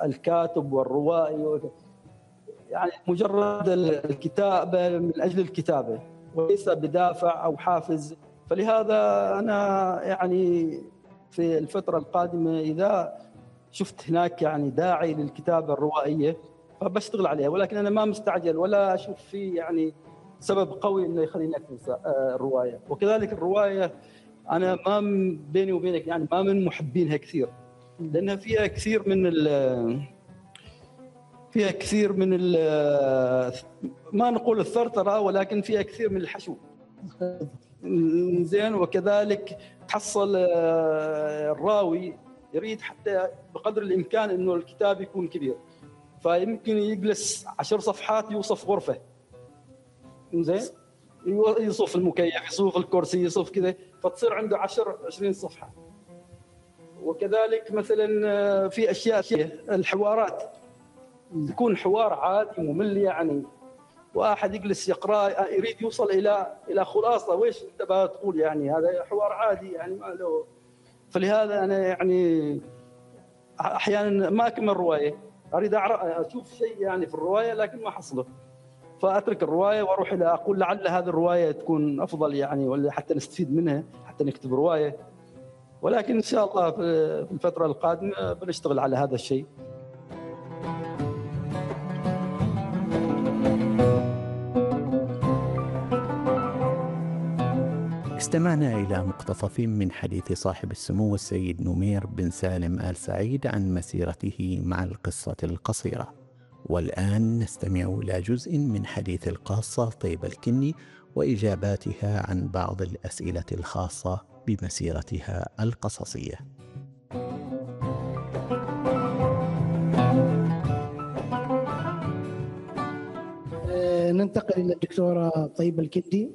الكاتب والروائي، يعني مجرد الكتابة من أجل الكتابة وليس بدافع أو حافز. فلهذا أنا يعني في الفترة القادمة إذا شفت هناك يعني داعي للكتابة الروائية فبشتغل عليها، ولكن أنا ما مستعجل ولا أشوف فيه يعني سبب قوي إنه يخليني أكتب الرواية. وكذلك الرواية أنا ما بيني وبينك يعني ما من محبينها كثير، لأنها فيها كثير من ما نقول الثرثرة، ولكن فيها كثير من الحشو. زين. وكذلك تحصل الراوي يريد حتى بقدر الإمكان إنه الكتاب يكون كبير، فيمكن يجلس 10 صفحات يوصف غرفة، زين، يوصف المكيف، يوصف الكرسي، يوصف كذا، فتصير عنده 10-20 صفحة. وكذلك مثلا في أشياء الحوارات يكون حوار عادي ممل، يعني واحد يجلس يقرأ يريد يوصل إلى خلاصة وإيش أنت بتقول، يعني هذا حوار عادي يعني ما له. فلهذا أنا يعني أحيانا ما أكمل رواية، أريد أشوف شيء يعني في الرواية لكن ما حصله، فأترك الرواية وأروح إلى أقول لعل هذه الرواية تكون أفضل يعني، ولا حتى نستفيد منها حتى نكتب رواية. ولكن إن شاء الله في الفترة القادمة بنشتغل على هذا الشيء. استمعنا إلى مقتطف من حديث صاحب السمو السيد نمير بن سالم آل سعيد عن مسيرته مع القصة القصيرة، والآن نستمع إلى جزء من حديث القاصة طيبة الكني وإجاباتها عن بعض الأسئلة الخاصة بمسيرتها القصصية. ننتقل إلى الدكتورة طيبة الكندي.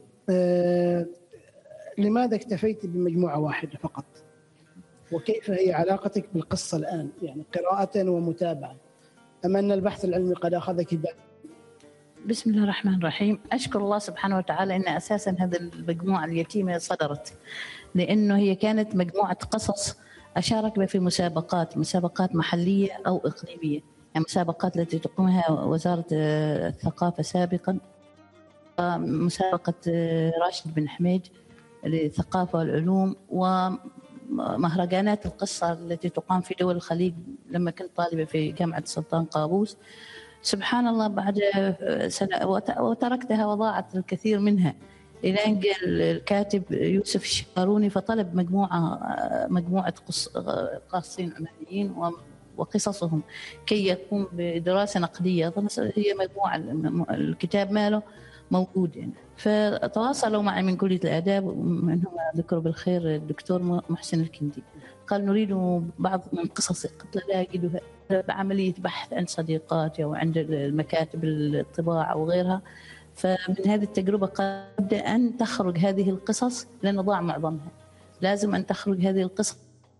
لماذا اكتفيت بمجموعة واحدة فقط؟ وكيف هي علاقتك بالقصة الآن، يعني قراءة ومتابعة، أم أن البحث العلمي قد أخذك بعد؟ بسم الله الرحمن الرحيم. أشكر الله سبحانه وتعالى أن أساسا هذه المجموعة اليتيمة صدرت، لأنه هي كانت مجموعة قصص أشارك في مسابقات محلية أو إقليمية، يعني مسابقات التي تقومها وزارة الثقافة سابقا، مسابقة راشد بن حميد للثقافة والعلوم، ومهرجانات القصة التي تقام في دول الخليج لما كنت طالبة في جامعة سلطان قابوس. سبحان الله بعد سنة وتركتها وضاعت الكثير منها، إلى أن جاء الكاتب يوسف الشاروني فطلب مجموعة قاصين عمانيين وقصصهم كي يقوم بدراسة نقدية. هي مجموعة الكتاب ماله موجود يعني. فتواصلوا معي من كلية الآداب، منهم ذكروا بالخير الدكتور محسن الكندي، قال نريد بعض من قصصك. قلت له لا أجدها، بعملية بحث عند صديقاتي وعند المكاتب الطباعة وغيرها. فمن هذه التجربة قد أن تخرج هذه القصص، لأن ضاع معظمها، لازم أن تخرج هذه القصص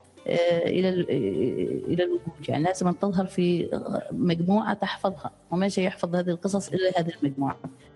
إلى الوجود، يعني لازم أن تظهر في مجموعة تحفظها، وما سيحفظ هذه القصص إلا هذه المجموعة.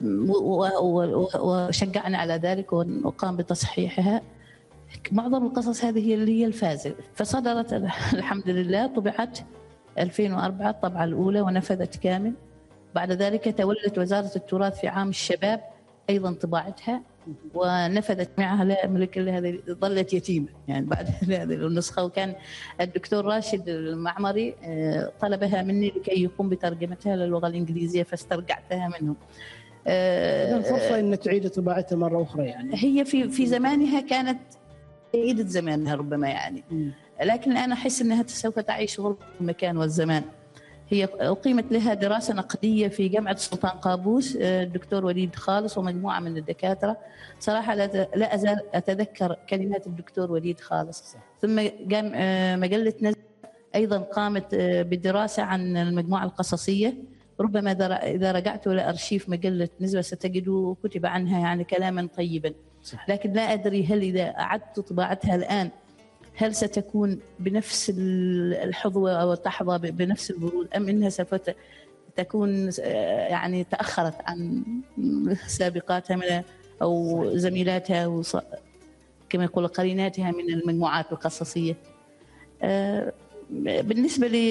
وشجعنا على ذلك وقام بتصحيحها. معظم القصص هذه هي الفازة، فصدرت الحمد لله، طبعت 2004 الطبعة الأولى ونفذت كامل. بعد ذلك تولت وزارة التراث في عام الشباب أيضا طباعتها ونفذت معها، لا أملك إلا هذه، ظلت يتيمة يعني بعد هذه النسخة. وكان الدكتور راشد المعمري طلبها مني لكي يقوم بترجمتها للغة الإنجليزية، فاسترجعتها منه. إذن فرصة أن تعيد طباعتها مرة أخرى يعني. هي في زمانها كانت جيدة زمانها ربما يعني، لكن أنا أحس أنها سوف تعيش غربة المكان والزمان. هي أقيمت لها دراسة نقدية في جامعة سلطان قابوس، الدكتور وليد خالص ومجموعة من الدكاترة. صراحة لا أزال أتذكر كلمات الدكتور وليد خالص. ثم مجلة نزل أيضا قامت بدراسة عن المجموعة القصصية. ربما إذا رجعت إلى أرشيف مجلة نزوة ستجدوا كتب عنها يعني كلاما طيبا، لكن لا أدري هل إذا أعدت طباعتها الآن هل ستكون بنفس الحظوة أو تحظى بنفس البرود، أم إنها سوف تكون يعني تأخرت عن سابقاتها من أو زميلاتها كما يقول قريناتها من المجموعات القصصية. بالنسبة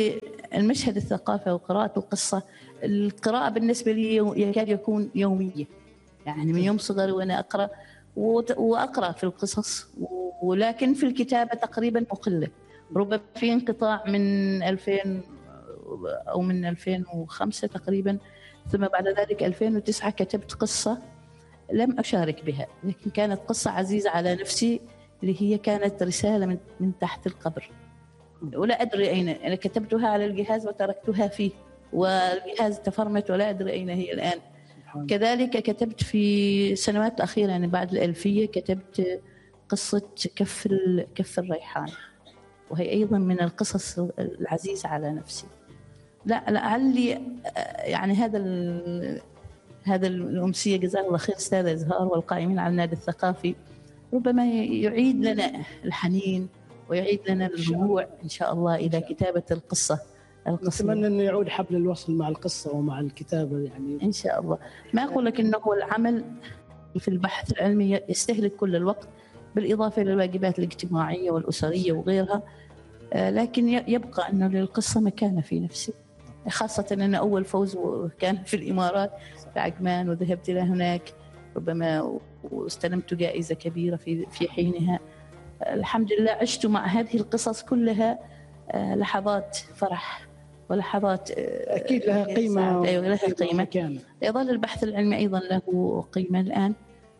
المشهد الثقافي وقراءة القصة، القراءة بالنسبة لي يكاد يكون يومية، يعني من يوم صغري وأنا أقرأ وأقرأ في القصص، ولكن في الكتابة تقريبا مقلة. ربما في انقطاع من 2000 أو من 2005 تقريبا، ثم بعد ذلك 2009 كتبت قصة لم أشارك بها، لكن كانت قصة عزيزة على نفسي، اللي هي كانت رسالة من تحت القبر، ولا أدري أين. أنا كتبتها على الجهاز وتركتها فيه، والجهاز تفرمت ولا أدري أين هي الآن. كذلك كتبت في السنوات الأخيرة، يعني بعد الألفية، كتبت قصة كف الريحان، وهي أيضا من القصص العزيزة على نفسي. لعلي يعني هذا الأمسية جزاه الله خير أستاذ إزهار والقائمين على النادي الثقافي ربما يعيد لنا الحنين ويعيد لنا الرجوع إن شاء الله إلى كتابة القصة. نتمنى أن يعود حبل الوصل مع القصة ومع الكتابة يعني إن شاء الله. ما أقول لك أنه العمل في البحث العلمي يستهلك كل الوقت، بالإضافة للواجبات الاجتماعية والأسرية وغيرها، لكن يبقى أنه للقصة مكانة في نفسي، خاصة أن أول فوز كان في الإمارات في عجمان، وذهبت إلى هناك ربما واستلمت جائزة كبيرة في حينها. الحمد لله عشت مع هذه القصص كلها لحظات فرح ولحظات أكيد لها قيمة. أيوة لها قيمة. يظل البحث العلمي أيضا له قيمة الآن.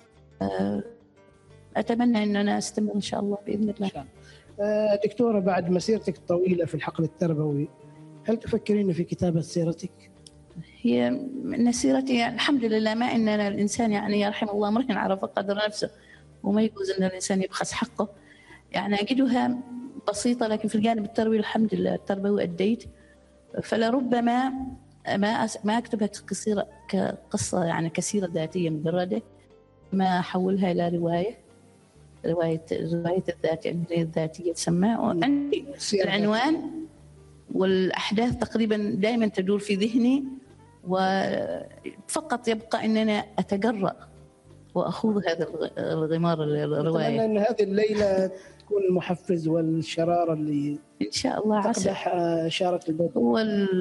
أتمنى أننا أستمر إن شاء الله بإذن الله. دكتورة، بعد مسيرتك الطويلة في الحقل التربوي، هل تفكرين في كتابة سيرتك؟ هي من سيرتي يعني الحمد لله، ما إننا الإنسان يعني يرحم الله امرئ عرف قدر نفسه، وما يجوز أن الإنسان يبخس حقه. يعني أجدها بسيطة، لكن في الجانب التربوي الحمد لله التربوي أديت، فلربما ما أكتبها كقصة يعني كسيرة ذاتية مجردة، ما أحولها إلى رواية الذاتية تسمى. عندي العنوان والأحداث تقريبا دائما تدور في ذهني، وفقط يبقى أننا أتجرأ وأخوض هذا الغمار الرواية. أتمنى أن هذه الليلة تكون المحفز والشرارة اللي إن شاء الله تقدح شارة البدء. هو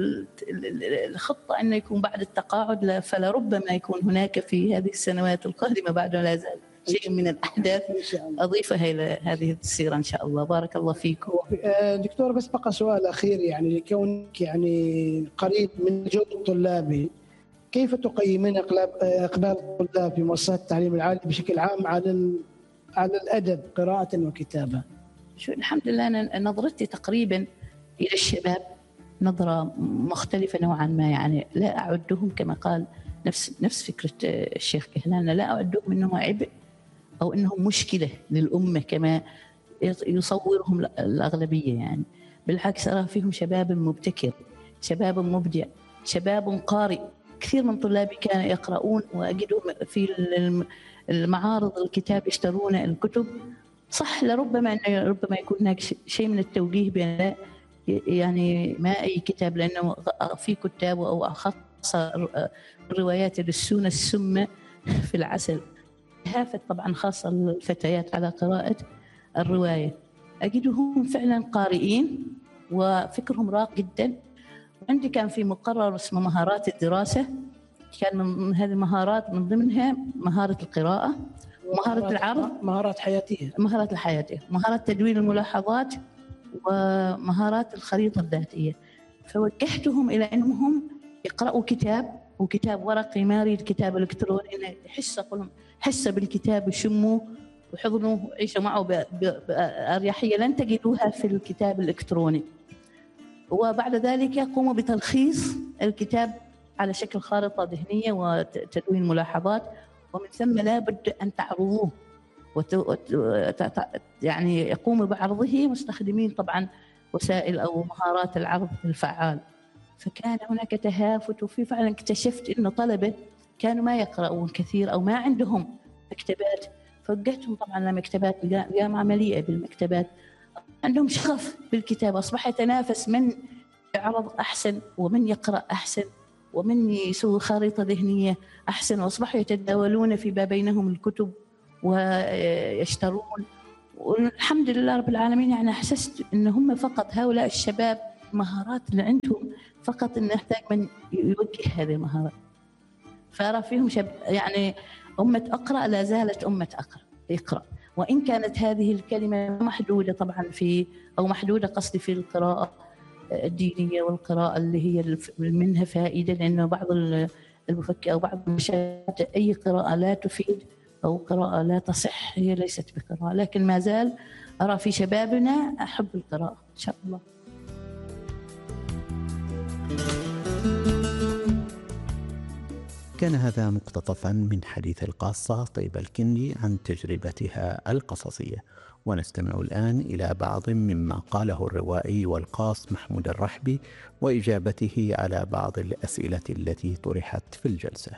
الخطة أنه يكون بعد التقاعد، فلربما يكون هناك في هذه السنوات القادمة بعد لا زال شيء من الأحداث أضيفها إلى هذه السيرة إن شاء الله. بارك الله فيكم. دكتور، بس بقى سؤال أخير، يعني لكونك يعني قريب من جو الطلابي، كيف تقيمين إقبال الطلاب في مؤسسات التعليم العالي بشكل عام على الأدب قراءة وكتابة؟ الحمد لله أنا نظرتي تقريبا إلى الشباب نظرة مختلفة نوعا ما، يعني لا أعدهم كما قال نفس فكرة الشيخ كهلان، لا أعدهم أنهم عبء أو أنهم مشكلة للأمة كما يصورهم الأغلبية. يعني بالعكس أرى فيهم شباب مبتكر، شباب مبدع، شباب قارئ. كثير من طلابي كانوا يقرؤون، وأجدهم في المعارض الكتاب يشترون الكتب. صح لربما يكون هناك شيء من التوجيه بين يعني ما أي كتاب، لأنه في كتاب أو خاصة الروايات للسون السمة في العسل، هافت طبعا خاصة الفتيات على قراءة الرواية. أجدهم فعلا قارئين وفكرهم راق جدا. عندي كان في مقرر اسمه مهارات الدراسة، كان من هذه المهارات من ضمنها مهارة القراءة، مهارة العرض، مهارات حياتية، مهارات الحياتية، مهارات تدوين الملاحظات، ومهارات الخريطة الذاتية. فوجهتهم إلى أنهم يقرأوا كتاب ورقي، ما يريد كتاب إلكتروني، حسة بالكتاب، يشموا وحضنوا وعيشوا معه بأريحية لن تجدوها في الكتاب الإلكتروني. وبعد ذلك يقوموا بتلخيص الكتاب على شكل خارطة ذهنية وتدوين ملاحظات، ومن ثم لا بد أن تعرضوه يعني يقوموا بعرضه مستخدمين طبعا وسائل أو مهارات العرض الفعال. فكان هناك تهافت، وفي فعلا اكتشفت أن طلبة كانوا ما يقرؤون كثير أو ما عندهم مكتبات، فوجهتهم طبعا لمكتبات الجامعة مليئة بالمكتبات، عندهم شغف بالكتاب. أصبح يتنافس من يعرض أحسن ومن يقرأ أحسن ومن يسوي خارطة ذهنية أحسن، وأصبحوا يتداولون فيما بينهم الكتب ويشترون. والحمد لله رب العالمين، يعني أحسست أن هم فقط هؤلاء الشباب مهارات اللي عندهم فقط إنه نحتاج من يوجه هذه المهارات. فأرى فيهم يعني أمة أقرأ لا زالت أمة اقرأ، وإن كانت هذه الكلمة محدودة طبعا أو محدودة قصدي في القراءة الدينية والقراءة اللي هي منها فائدة، لأنه بعض المفكر أو بعض المشاهد أي قراءة لا تفيد أو قراءة لا تصح هي ليست بقراءة، لكن ما زال أرى في شبابنا أحب القراءة إن شاء الله. كان هذا مقتطفا من حديث القاصة طيبة الكندي عن تجربتها القصصية، ونستمع الآن إلى بعض مما قاله الروائي والقاص محمود الرحبي وإجابته على بعض الأسئلة التي طرحت في الجلسة.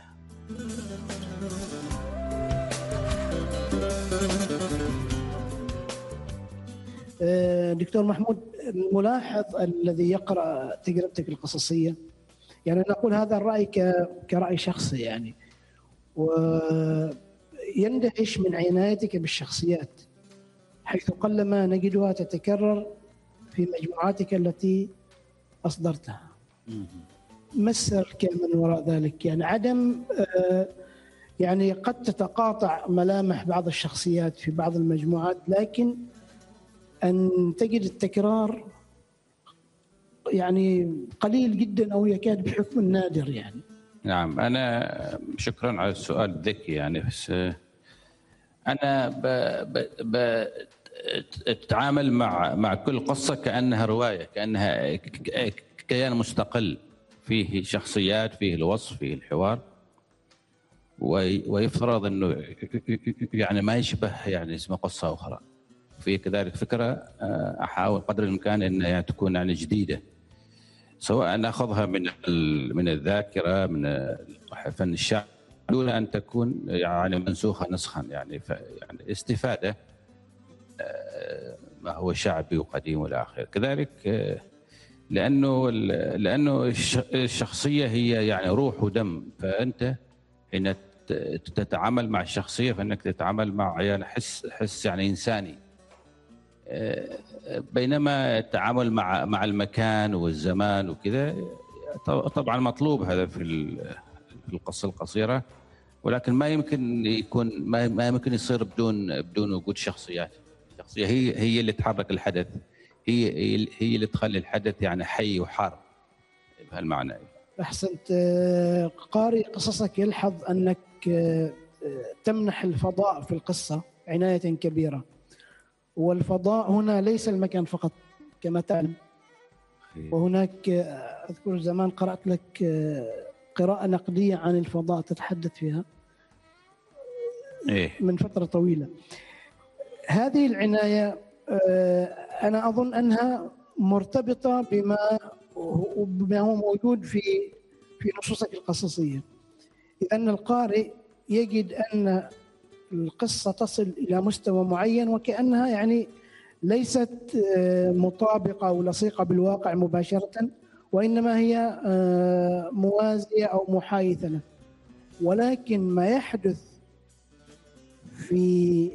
دكتور محمود، الملاحظ الذي يقرأ تجربتك القصصية، يعني نقول هذا الرأي كرأي شخصي يعني، ويندهش من عنايتك بالشخصيات، حيث قلما نجدها تتكرر في مجموعاتك التي أصدرتها. ما السر من وراء ذلك؟ يعني عدم يعني قد تتقاطع ملامح بعض الشخصيات في بعض المجموعات، لكن أن تجد التكرار يعني قليل جدا أو يكاد بحكم النادر يعني. نعم، أنا شكرا على السؤال الذكي يعني، بس أنا بتعامل مع كل قصة كأنها رواية، كأنها كيان مستقل فيه شخصيات، فيه الوصف، فيه الحوار، ويفترض أنه يعني ما يشبه يعني اسم قصة أخرى. في كذلك فكرة أحاول قدر الإمكان أنها تكون يعني جديدة، سواء نأخذها من الذاكرة من فن الشعر دون أن تكون يعني منسوخة نسخا يعني استفادة ما هو شعبي وقديم والى آخره. كذلك لأنه الشخصية هي يعني روح ودم، فأنت حين تتعامل مع الشخصية فإنك تتعامل مع يعني حس يعني إنساني، بينما التعامل مع المكان والزمان وكذا طبعا مطلوب هذا في القصة القصيرة، ولكن ما يمكن يصير بدون وجود شخصيات. الشخصية هي اللي تحرك الحدث، هي اللي تخلي الحدث يعني حي وحار بهالمعنى. أحسنت. قارئ قصصك يلحظ أنك تمنح الفضاء في القصة عناية كبيرة، والفضاء هنا ليس المكان فقط كما تعلم، وهناك أذكر زمان قرأت لك قراءة نقدية عن الفضاء تتحدث فيها من فترة طويلة. هذه العناية أنا أظن أنها مرتبطة بما هو موجود في نصوصك القصصية، لأن القارئ يجد أن القصة تصل إلى مستوى معين وكأنها يعني ليست مطابقة أو لصيقة بالواقع مباشرة، وإنما هي موازية أو محايثة له. ولكن ما يحدث في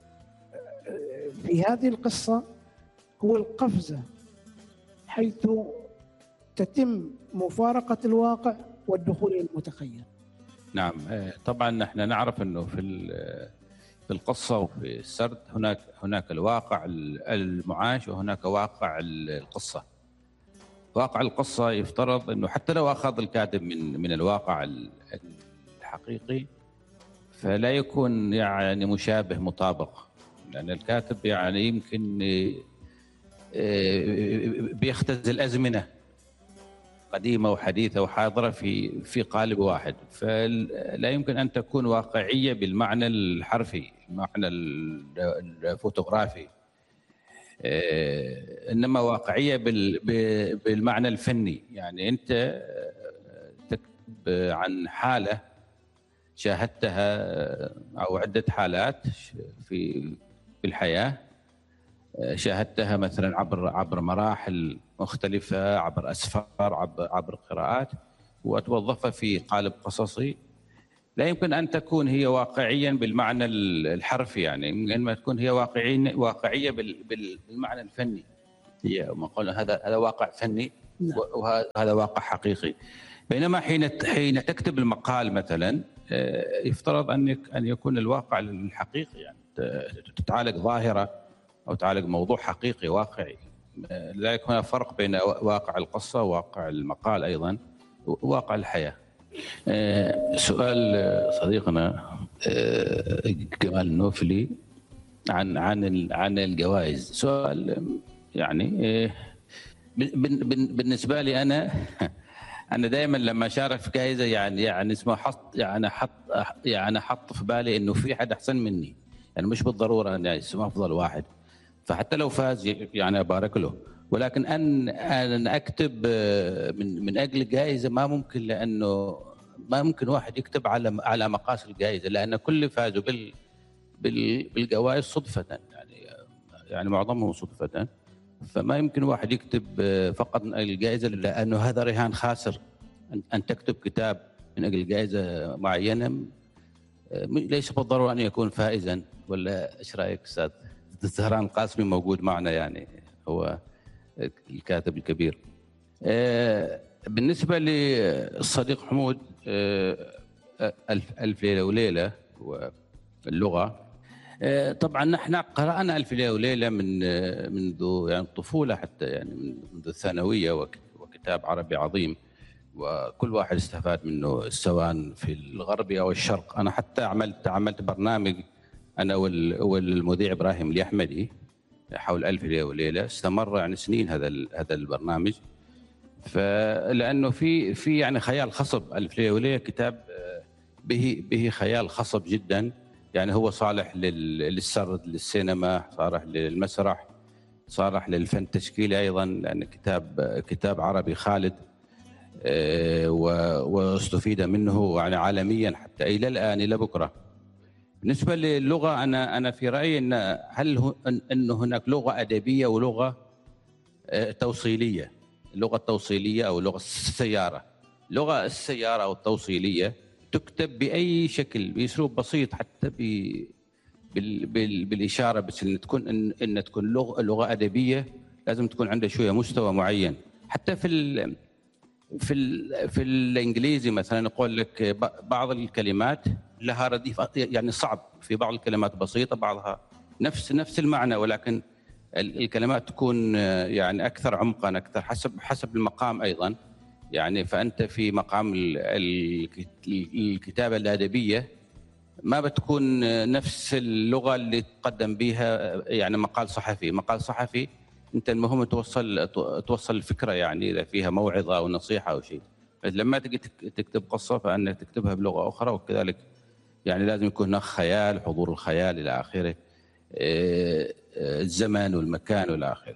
هذه القصة هو القفزة، حيث تتم مفارقة الواقع والدخول إلى المتخيل. نعم، طبعا نحن نعرف أنه في القصة وفي السرد هناك الواقع المعاش وهناك واقع القصة. واقع القصة يفترض أنه حتى لو أخذ الكاتب من الواقع الحقيقي فلا يكون يعني مشابه مطابق، لأن الكاتب يعني يمكن بيختزل أزمنة قديمة وحديثة وحاضرة في قالب واحد، فلا يمكن أن تكون واقعية بالمعنى الحرفي، المعنى الفوتوغرافي، إنما واقعية بالمعنى الفني. يعني أنت تكتب عن حالة شاهدتها أو عدة حالات في الحياة، شاهدتها مثلا عبر مراحل مختلفة، عبر أسفار، عبر قراءات، وتوظفها في قالب قصصي. لا يمكن أن تكون هي واقعيا بالمعنى الحرفي، يعني إنما تكون هي واقعية بالمعنى الفني. هي ما قلنا هذا واقع فني، وهذا واقع حقيقي. بينما حين تكتب المقال مثلا يفترض أن يكون الواقع الحقيقي، يعني تتعالج ظاهرة أو تعالج موضوع حقيقي واقعي. لذلك هنا فرق بين واقع القصة وواقع المقال أيضا وواقع الحياة. سؤال صديقنا جمال النوفلي عن الجوائز. سؤال يعني بالنسبة لي أنا دائما لما أشارك في جائزة يعني اسمه حط في بالي إنه في حد أحسن مني، يعني مش بالضرورة أن اسمه أفضل واحد، فحتى لو فاز يعني أبارك له. ولكن أن أكتب من أجل الجائزة ما ممكن، لأنه ما ممكن واحد يكتب على مقاس الجائزة، لأن كل فازوا بالجوائز صدفة، يعني معظمهم صدفة. فما يمكن واحد يكتب فقط من أجل الجائزة، لأنه هذا رهان خاسر. أن تكتب كتاب من أجل جائزة معينة ليس بالضرورة أن يكون فائزا. ولا إيش رأيك أستاذ زهران القاسمي؟ موجود معنا، يعني هو الكاتب الكبير. بالنسبة للصديق حمود، ألف ليلة وليلة واللغة، طبعا نحن قرأنا ألف ليلة وليلة منذ يعني الطفولة، حتى يعني منذ الثانوية، وكتاب عربي عظيم، وكل واحد استفاد منه سواء في الغرب أو الشرق. أنا حتى عملت برنامج أنا والمذيع إبراهيم اليحمدي حول ألف ليلة وليلة، استمر يعني سنين هذا البرنامج. فلأنه في يعني خيال خصب. ألف ليلة وليلة كتاب به خيال خصب جدا، يعني هو صالح للسرد، للسينما، صالح للمسرح، صالح للفن التشكيلي أيضا، لأن كتاب عربي خالد، واستفيد منه يعني عالميا حتى إلى الآن إلى بكرة. بالنسبة للغة، أنا في رأيي أن هناك لغة أدبية ولغة توصيلية. اللغة التوصيلية أو لغة السيارة، لغة السيارة أو التوصيلية تكتب بأي شكل بأسلوب بسيط، حتى بالإشارة، بس إن تكون لغة أدبية لازم تكون عندها شوية مستوى معين. حتى في الإنجليزي مثلا يقول لك بعض الكلمات لها رديف، يعني صعب في بعض الكلمات بسيطة، بعضها نفس المعنى، ولكن الكلمات تكون يعني أكثر عمقا، أكثر حسب المقام أيضا. يعني فأنت في مقام الكتابة الأدبية ما بتكون نفس اللغة اللي تقدم بها يعني مقال صحفي. أنت المهم توصل الفكرة، يعني إذا فيها موعظة أو نصيحة أو شيء. لما تجي تكتب قصة فأنك تكتبها بلغة أخرى، وكذلك يعني لازم يكون هناك خيال، حضور الخيال إلى آخره، الزمن والمكان والى اخره.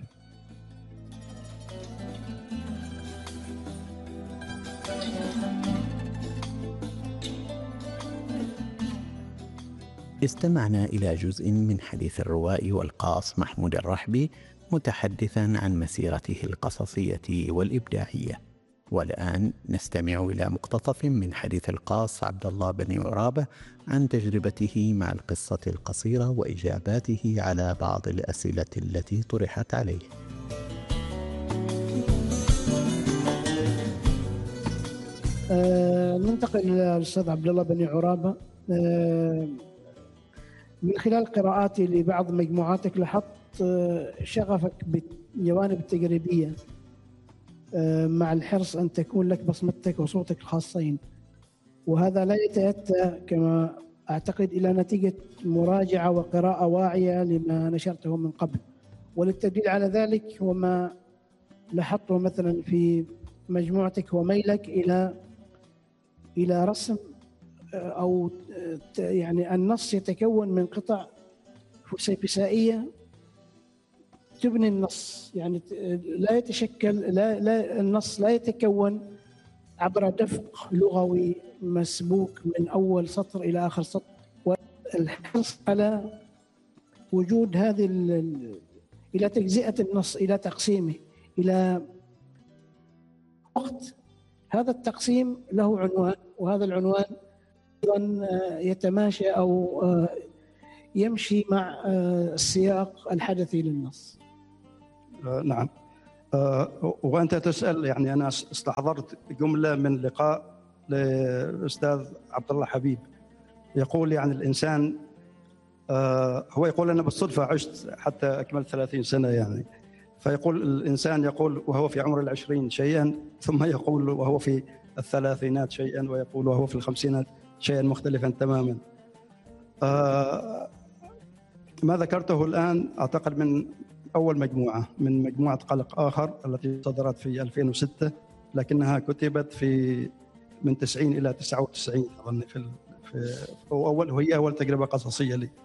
استمعنا إلى جزء من حديث الروائي والقاص محمود الرحبي متحدثا عن مسيرته القصصية والإبداعية. والآن نستمع إلى مقتطف من حديث القاص عبد الله بن عرابة عن تجربته مع القصة القصيرة وإجاباته على بعض الأسئلة التي طرحت عليه. ننتقل إلى الأستاذ عبد الله بن عرابة. من خلال قراءاتي لبعض مجموعاتك لاحظت شغفك بالجوانب التجريبية، مع الحرص أن تكون لك بصمتك وصوتك الخاصين، وهذا لا يتأتى كما أعتقد إلى نتيجة مراجعة وقراءة واعية لما نشرته من قبل. وللتدليل على ذلك هو ما لاحظته مثلا في مجموعتك وميلك إلى رسم أو يعني النص يتكون من قطع فسيفسائية تبني النص، يعني لا يتشكل، لا النص لا يتكون عبر دفق لغوي مسبوك من أول سطر إلى آخر سطر. والحرص على وجود هذه إلى تجزئة النص، إلى تقسيمه، إلى وقت هذا التقسيم له عنوان، وهذا العنوان أيضا يتماشى أو يمشي مع السياق الحدثي للنص. نعم، وأنت تسأل، يعني أنا استحضرت جملة من لقاء للأستاذ عبد الله حبيب يقول يعني الإنسان هو يقول أنا بالصدفة عشت حتى أكملت 30 سنة يعني، فيقول الإنسان يقول وهو في عمر 20 شيئا، ثم يقول وهو في 30 شيئا، ويقول وهو في 50 شيئا مختلفا تماما. ما ذكرته الآن أعتقد من أول مجموعة، من مجموعة قلق آخر التي صدرت في 2006، لكنها كتبت في من 90 إلى 99 أظن وهي أول تجربة قصصية لي.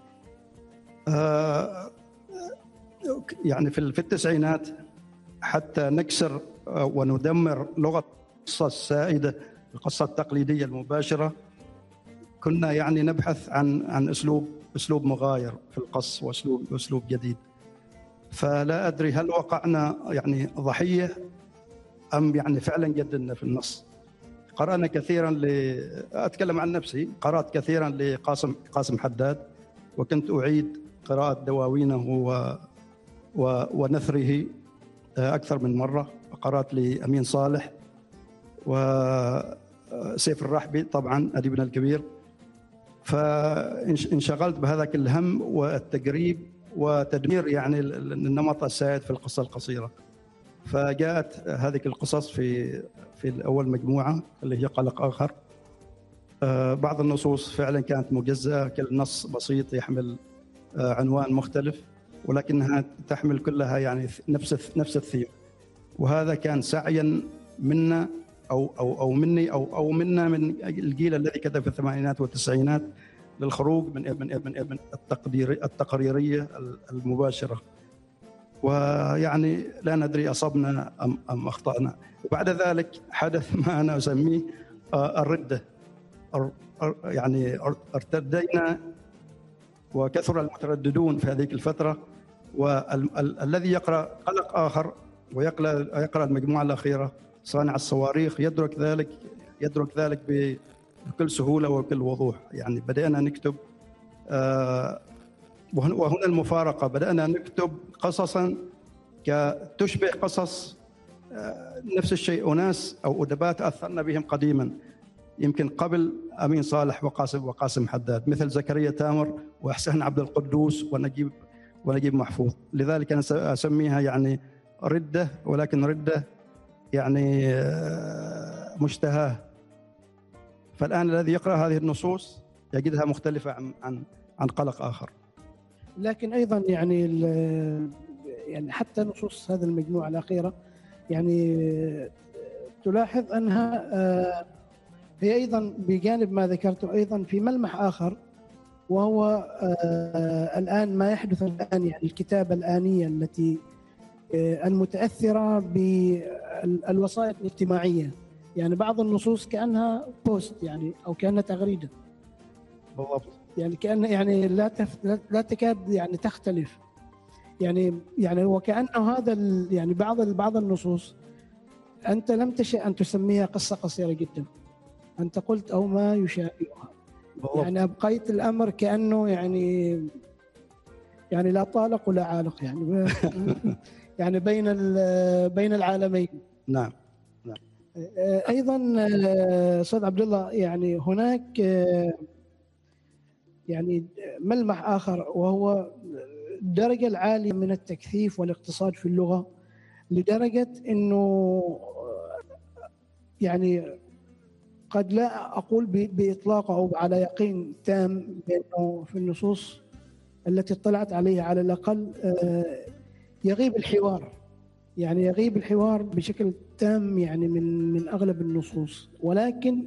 يعني في التسعينات حتى نكسر وندمر لغة القصة السائدة، القصة التقليدية المباشرة، كنا يعني نبحث عن أسلوب مغاير في القص وأسلوب جديد. فلا أدري هل وقعنا يعني ضحية أم يعني فعلا جددنا في النص. قرأنا كثيرا أتكلم عن نفسي، قرأت كثيرا لقاسم حداد، وكنت أعيد قراءة دواوينه ونثره أكثر من مرة. قرأت لأمين صالح وسيف الرحبي طبعا أديبنا الكبير، فانشغلت بهذاك الهم والتقريب وتدمير يعني النمط السائد في القصة القصيرة. فجاءت هذه القصص في أول مجموعة اللي هي قلق آخر. بعض النصوص فعلا كانت مجزأة، كل نص بسيط يحمل عنوان مختلف، ولكنها تحمل كلها يعني نفس الثيم. وهذا كان سعيا منا أو مني أو منا من الجيل الذي كتب في الثمانينات والتسعينات للخروج من التقريرية المباشرة. ويعني لا ندري أصبنا أم أخطأنا. وبعد ذلك حدث ما أنا أسميه الردة، يعني ارتدينا وكثر المترددون في هذه الفترة، والذي يقرأ قلق آخر ويقرأ المجموعة الأخيرة صانع الصواريخ يدرك ذلك بكل سهولة وبكل وضوح. يعني بدأنا نكتب وهنا المفارقة، بدأنا نكتب قصصا تشبه قصص نفس الشيء أناس أو أدباء أثرنا بهم قديما، يمكن قبل أمين صالح وقاسم حداد، مثل زكريا تامر وإحسان عبد القدوس ونجيب محفوظ. لذلك أنا أسميها يعني ردة، ولكن ردة يعني مشتهاه. فالآن الذي يقرأ هذه النصوص يجدها مختلفة عن قلق آخر. لكن أيضا يعني حتى نصوص هذه المجموعة الأخيرة يعني تلاحظ أنها هي أيضا بجانب ما ذكرته أيضا في ملمح آخر، وهو الآن ما يحدث الآن، يعني الكتابة الآنية التي المتأثرة بالوسائط الاجتماعية. يعني بعض النصوص كأنها بوست يعني أو كأنها تغريدة بالضبط، يعني كأن يعني لا تكاد يعني تختلف، يعني وكأنه هذا يعني بعض النصوص أنت لم تشأ أن تسميها قصة قصيرة جدا، أنت قلت أو ما يشابهها، يعني أبقيت الأمر كأنه يعني لا طالق ولا عالق، يعني يعني بين العالمين. نعم. أيضا أستاذ عبد الله، يعني هناك يعني ملمح آخر، وهو الدرجة العالية من التكثيف والاقتصاد في اللغة، لدرجة أنه يعني قد لا أقول بإطلاق أو على يقين تام بأنه في النصوص التي اطلعت عليها على الأقل يغيب الحوار، يعني يغيب الحوار بشكل تام يعني من أغلب النصوص، ولكن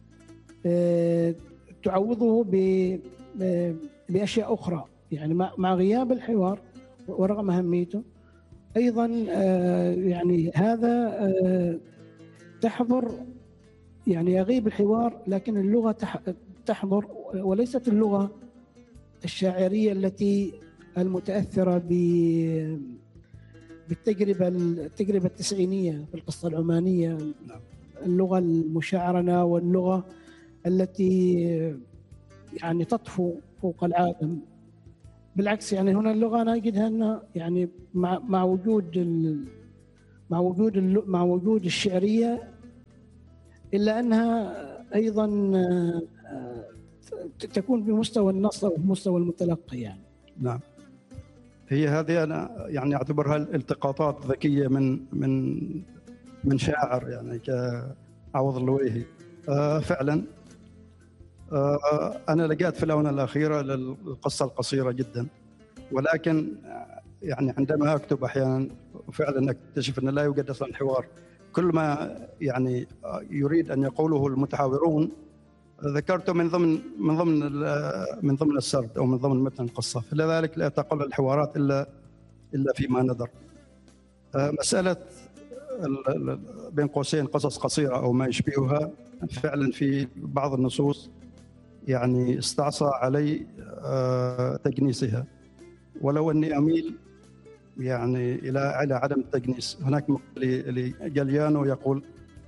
تعوضه بأشياء أخرى. يعني مع غياب الحوار ورغم أهميته أيضا يعني هذا تحضر، يعني يغيب الحوار لكن اللغة تحضر، وليست اللغة الشاعرية التي المتأثرة بالتجربة التسعينية في القصة العمانية، اللغة المشعرنة واللغة التي يعني تطفو فوق العالم. بالعكس، يعني هنا اللغة أنا أجدها أنها يعني مع وجود مع وجود الشعرية، إلا أنها أيضا تكون بمستوى النص أو بمستوى المتلقي يعني. نعم، هي هذه أنا يعني أعتبرها التقاطات ذكية من شاعر يعني كعوض اللويهي. فعلا أنا لقيت في الآونة الأخيرة للقصة القصيرة جدا، ولكن يعني عندما أكتب أحيانا فعلا أكتشف أن لا يوجد أصلا حوار. كل ما يعني يريد أن يقوله المتحاورون ذكرته من ضمن السرد أو من ضمن متن القصة، فلذلك لا تقل الحوارات إلا فيما ندر. مسألة بين قوسين قصص قصيرة أو ما يشبهها، فعلا في بعض النصوص يعني استعصى علي تجنيسها، ولو أني أميل يعني إلى عدم التجنيس. هناك لجاليانو يقول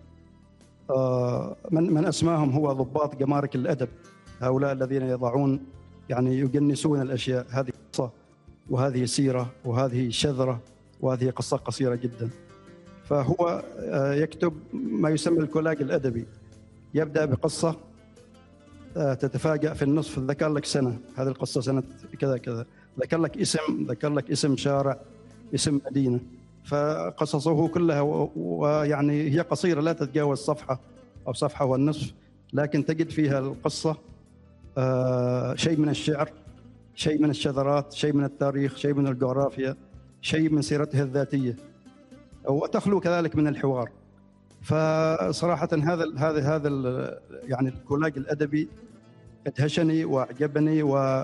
من أسماهم هو ضباط جمارك الأدب، هؤلاء الذين يضعون يعني يجنسون الأشياء. هذه قصة وهذه سيرة وهذه شذرة وهذه قصة قصيرة جدا. فهو يكتب ما يسمى الكولاج الأدبي، يبدأ بقصة تتفاجأ في النصف، ذكر لك سنة، هذه القصة سنة كذا كذا، ذكر لك اسم شارع، اسم مدينة. فقصصه كلها ويعني هي قصيرة لا تتجاوز صفحة أو صفحة والنصف، لكن تجد فيها القصة شيء من الشعر، شيء من الشذرات، شيء من التاريخ، شيء من الجغرافيا، شيء من سيرته الذاتية، وتخلو كذلك من الحوار. فصراحة هذا يعني الكولاج الأدبي ادهشني وأعجبني،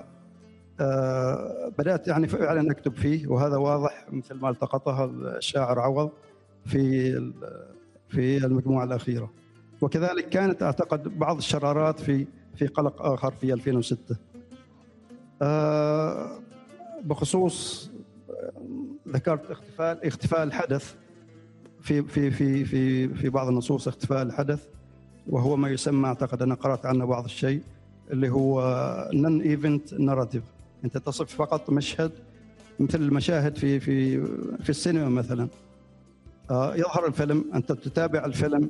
بدأت يعني فعلا أكتب فيه، وهذا واضح مثل ما التقطها الشاعر عوض في المجموعة الأخيرة. وكذلك كانت أعتقد بعض الشرارات في قلق آخر في 2006 بخصوص ذكرت اختفاء الحدث في بعض النصوص، اختفاء الحدث، وهو ما يسمى أعتقد أنا قرأت عنه بعض الشيء اللي هو non event narrative. أنت تصف فقط مشهد مثل المشاهد في السينما مثلا. يظهر الفيلم، أنت تتابع الفيلم،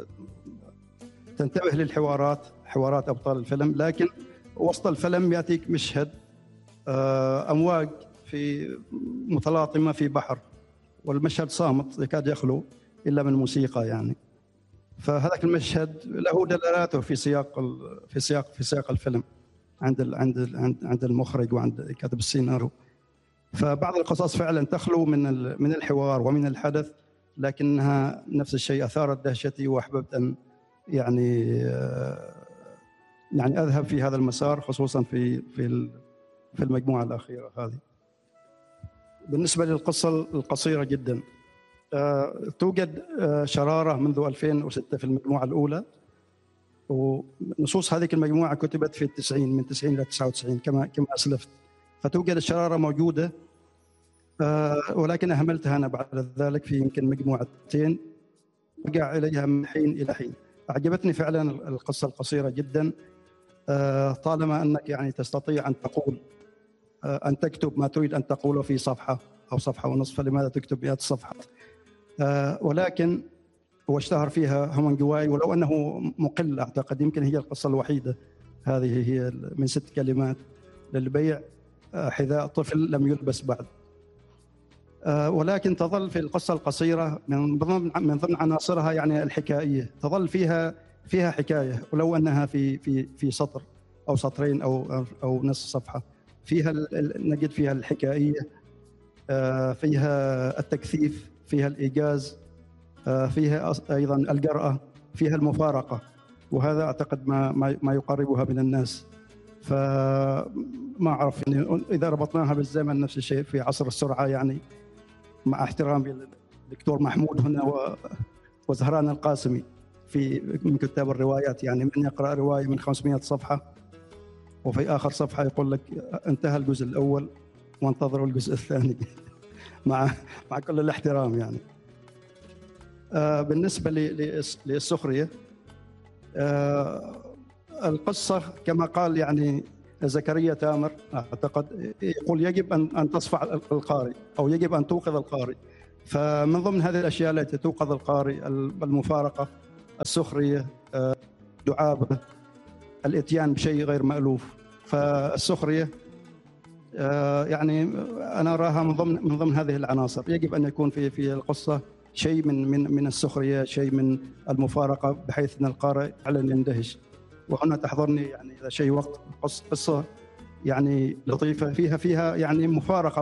تنتبه للحوارات، حوارات أبطال الفيلم، لكن وسط الفيلم يأتيك مشهد أمواج متلاطمة في بحر، والمشهد صامت يكاد يخلو إلا من موسيقى يعني. فهذاك المشهد له دلالاته في سياق الفيلم عند المخرج وعند كاتب السيناريو. فبعض القصص فعلا تخلو من الحوار ومن الحدث، لكنها نفس الشيء أثارت دهشتي، وأحببت أن يعني أذهب في هذا المسار، خصوصا في المجموعة الأخيرة هذه. بالنسبة للقصة القصيرة جدا، توجد شرارة منذ 2006 في المجموعة الأولى، ونصوص هذه المجموعة كتبت في من 90 إلى 99 كما أسلفت. فتوجد الشرارة موجودة، ولكن أهملتها أنا بعد ذلك في يمكن مجموعتين، أرجع إليها من حين إلى حين. أعجبتني فعلا القصة القصيرة جدا، طالما أنك يعني تستطيع أن تكتب ما تريد أن تقوله في صفحة أو صفحة ونصف، فلماذا تكتب 100 صفحة؟ ولكن واشتهر فيها هومنجواي، ولو أنه مقل أعتقد، يمكن هي القصة الوحيدة هذه هي من 6 كلمات للبيع حذاء طفل لم يلبس بعد. ولكن تظل في القصة القصيرة من ضمن عناصرها يعني الحكائية، تظل فيها حكاية، ولو أنها في سطر أو سطرين أو نصف صفحة، نجد فيها الحكائية، فيها التكثيف، فيها الإيجاز، فيها أيضا الجرأة، فيها المفارقة، وهذا أعتقد ما يقربها من الناس. فما أعرف يعني إذا ربطناها بالزمن نفس الشيء في عصر السرعة، يعني مع احترامي للدكتور محمود هنا وزهران القاسمي من كتاب الروايات، يعني من يقرأ رواية من 500 صفحة وفي آخر صفحة يقول لك انتهى الجزء الأول وانتظروا الجزء الثاني مع كل الاحترام يعني. بالنسبة للسخرية، القصة كما قال يعني زكريا تامر أعتقد، يقول يجب أن تصفع القارئ أو يجب أن توقظ القارئ. فمن ضمن هذه الأشياء التي توقظ القارئ المفارقة، السخرية، دعابة، الإتيان بشيء غير مألوف. فالسخرية يعني أنا أراها من ضمن هذه العناصر. يجب أن يكون في القصة شيء من السخرية، شيء من المفارقة، بحيث أن القارئ فعلا يندهش. وهنا تحضرني يعني إذا شيء وقت قصة يعني لطيفة فيها يعني مفارقة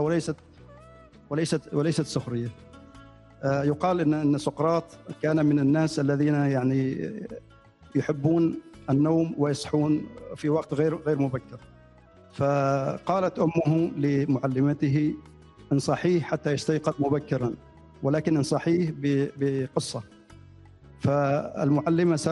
وليست سخرية. يقال إن سقراط كان من الناس الذين يعني يحبون النوم ويصحون في وقت غير مبكر. فقالت أمه لمعلمته: انصحيه حتى يستيقظ مبكرا، ولكن انصحيه بقصة. فالمعلمة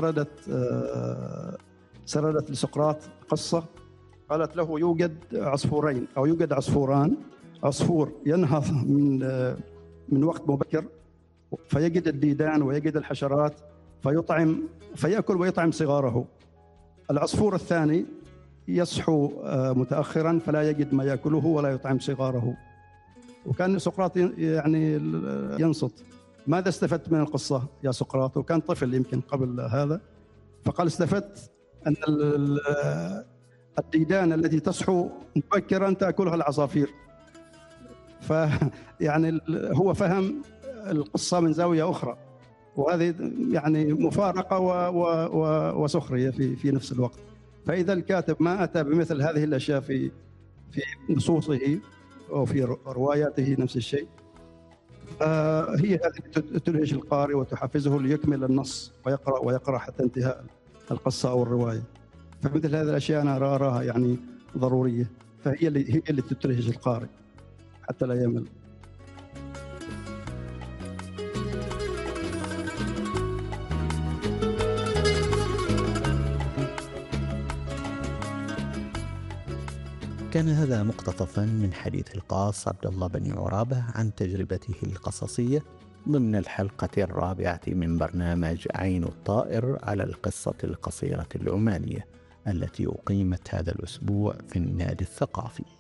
سردت لسقراط قصة. قالت له: يوجد عصفورين أو يوجد عصفوران، عصفور ينهض من وقت مبكر فيجد الديدان ويجد الحشرات فيأكل ويطعم صغاره. العصفور الثاني يصحو متأخرا فلا يجد ما يأكله ولا يطعم صغاره. وكان سقراط يعني ينصت. ماذا استفدت من القصة يا سقراط؟ وكان طفل يمكن قبل هذا. فقال: استفدت أن الديدان التي تصحو مبكرا تأكلها العصافير. فيعني هو فهم القصة من زاوية أخرى، وهذه يعني مفارقة وسخرية في نفس الوقت. فإذا الكاتب ما أتى بمثل هذه الأشياء في نصوصه أو في رواياته نفس الشيء، هي هذه تدهش القارئ وتحفزه ليكمل النص ويقرأ حتى انتهاء القصة أو الرواية. فمثل هذه الأشياء أنا أراها يعني ضرورية، فهي اللي تدهش القارئ حتى لا يمل. كان هذا مقتطفا من حديث القاص عبد الله بن عرابة عن تجربته القصصية ضمن الحلقة 4 من برنامج عين الطائر على القصة القصيرة العمانية التي أقيمت هذا الأسبوع في النادي الثقافي.